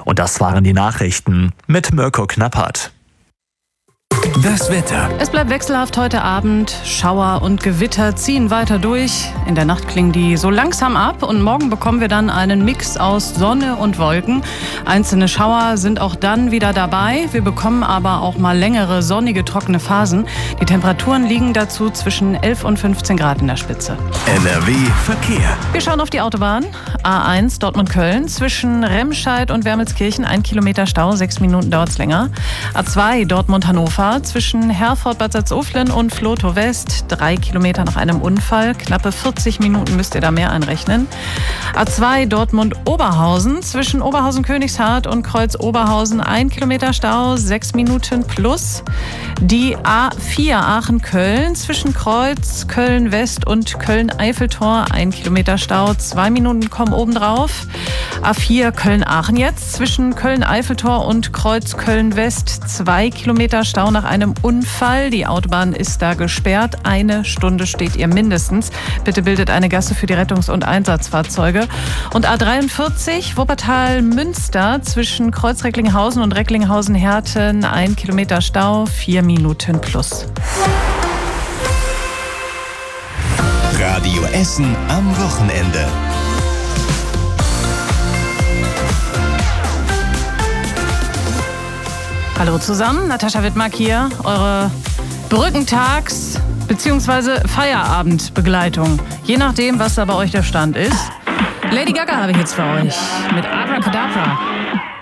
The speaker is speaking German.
Und das waren die Nachrichten mit Mirko Knappert. Das Wetter. Es bleibt wechselhaft heute Abend. Schauer und Gewitter ziehen weiter durch. In der Nacht klingen die so langsam ab und morgen bekommen wir dann einen Mix aus Sonne und Wolken. Einzelne Schauer sind auch dann wieder dabei. Wir bekommen aber auch mal längere, sonnige, trockene Phasen. Die Temperaturen liegen dazu zwischen 11 und 15 Grad in der Spitze. NRW Verkehr. Wir schauen auf die Autobahn. A1 Dortmund-Köln zwischen Remscheid und Wermelskirchen 1 Kilometer Stau, 6 Minuten dauert es länger. A2 Dortmund-Hannover zwischen Herford-Bad Salzuflen und Vlotho West 3 Kilometer nach einem Unfall. Knappe 40 Minuten müsst ihr da mehr einrechnen. A2 Dortmund-Oberhausen zwischen Oberhausen-Königshardt und Kreuz-Oberhausen 1 Kilometer Stau, 6 Minuten plus. Die A4 Aachen-Köln zwischen Kreuz, Köln-West und Köln-Eiffeltor 1 Kilometer Stau, 2 Minuten kommen obendrauf. A4 Köln-Aachen jetzt zwischen Köln-Eiffeltor und Kreuz Köln-West 2 Kilometer Stau nach einem Unfall. Die Autobahn ist da gesperrt. 1 Stunde steht ihr mindestens. Bitte bildet eine Gasse für die Rettungs- und Einsatzfahrzeuge. Und A43 Wuppertal-Münster zwischen Kreuz-Recklinghausen und Recklinghausen-Herten 1 Kilometer Stau, 4 Minuten plus. Radio Essen am Wochenende. Hallo zusammen, Natascha Wittmark hier, eure Brückentags- bzw. Feierabendbegleitung. Je nachdem, was da bei euch der Stand ist. Lady Gaga habe ich jetzt für euch mit Abracadabra.